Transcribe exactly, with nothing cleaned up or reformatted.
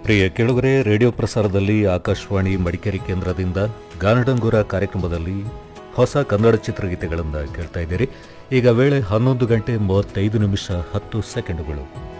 ಪ್ರಿಯ ಕೇಳುಗರೆ, ರೇಡಿಯೋ ಪ್ರಸಾರದಲ್ಲಿ ಆಕಾಶವಾಣಿ ಮಡಿಕೇರಿ ಕೇಂದ್ರದಿಂದ ಗಾನಡಂಗುರ ಕಾರ್ಯಕ್ರಮದಲ್ಲಿ ಹೊಸ ಕನ್ನಡ ಚಿತ್ರಗೀತೆಗಳನ್ನು ಕೇಳ್ತಾ ಇದ್ದೀರಿ. ಈಗ ವೇಳೆ ಹನ್ನೊಂದು ಗಂಟೆ ಮೂವತ್ತೈದು ನಿಮಿಷ ಹತ್ತು ಸೆಕೆಂಡುಗಳು.